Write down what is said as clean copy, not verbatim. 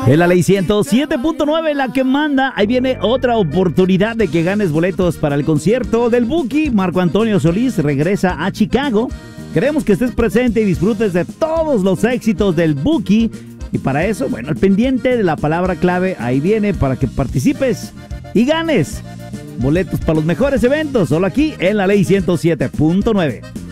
Es la ley 107.9 la que manda. Ahí viene otra oportunidad de que ganes boletos para el concierto del Buki. Marco Antonio Solís regresa a Chicago. Queremos que estés presente y disfrutes de todos los éxitos del Buki. Y para eso, bueno, el pendiente de la palabra clave ahí viene para que participes y ganes boletos para los mejores eventos. Solo aquí en la ley 107.9.